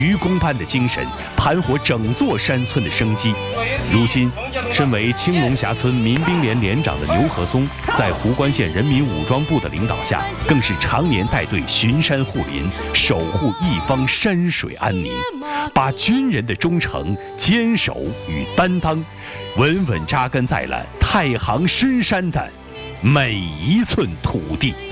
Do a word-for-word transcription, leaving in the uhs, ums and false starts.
愚公般的精神，盘活整座山村的生机。如今，身为青龙峡村民兵连连长的刘和松，在湖关县人民武装部的领导下，更是常年带队巡山护林，守护一方山水安宁，把军人的忠诚、坚守与担当，稳稳扎根在了太行深山的每一寸土地。